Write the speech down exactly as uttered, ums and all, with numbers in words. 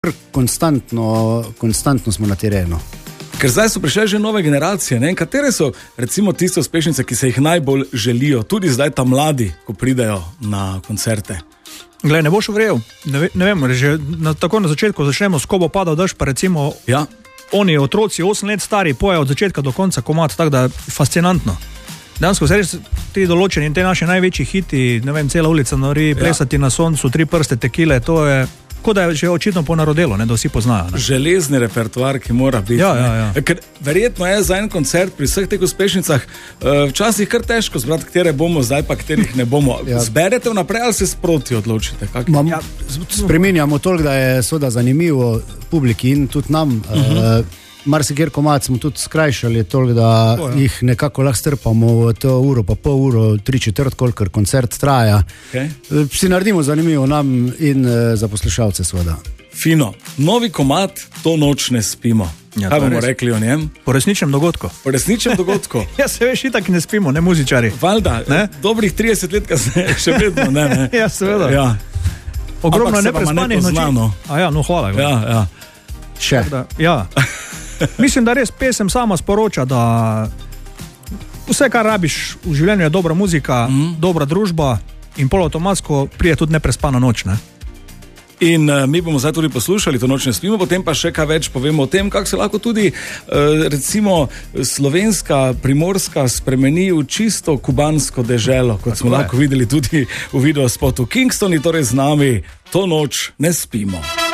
konstantno, konstantno smo na terenu. Ker zdaj so prišle že nove generacije, ne? Katere so recimo tiste uspešnice, ki se jih najbolj želijo, tudi zdaj ta mladi, ko pridejo na koncerte? Glej, ne boš verjel, ne, ne vem, že na, tako na začetku začnemo s Ko bo padal dež, pa recimo ja. Oni otroci osem let stari pojejo od začetka do konca komad, tako da je fascinantno. Dansko se res ti določeni in te naše največji hiti, ne vem, cela ulica nori, plesati ja. Na soncu, tri prste tekile, to je kot da je že očitno ponarodelo, ne, da vsi poznajo. Ne. Železni repertoar, ki mora biti. Ja, ja, ja. Ker verjetno je za en koncert pri vseh teh uspešnicah včasih kar težko zbrati, katere bomo zdaj, pa katerih ne bomo. Ja. Zberete vnaprej ali se sproti odločite? Mam, ja, spreminjamo toliko, da je soda zanimivo publiki in tudi nam. Uh-huh. Uh, Marsikjer komad smo tudi skrajšali toliko, da oh, ja. Jih nekako lahko strpamo v to uro, pa pol uro, tri četrt, kolikor koncert traja. Okay. Si naredimo zanimivo nam in uh, za poslušalce seveda. Fino. Novi komad To noč ne spimo. Ja, kaj bomo res rekli o njem? Po resničnem dogodku. Po resničnem dogodku. Ja, se veš, itak ne spimo, ne muzičari. Valjda, ne? Dobrih trideset let kasneje še vedno ne. ne? Ja, seveda. Ja. Ogromno neprespanih noči. A ja, no hvala. Ja, ja. Še. Da, ja. Mislim, da res pesem sama sporoča, da vse, kar rabiš v življenju, je dobra muzika, mm. dobra družba in poloautomatsko prije tudi neprespana noč, ne? In uh, mi bomo zdaj tudi poslušali To noč ne spimo, potem pa še kaj več povemo o tem, kako se lahko tudi uh, recimo slovenska Primorska spremeni v čisto kubansko deželo, kot tako smo je. Lahko videli tudi v videospotu Kingstoni, torej z nami To noč ne spimo.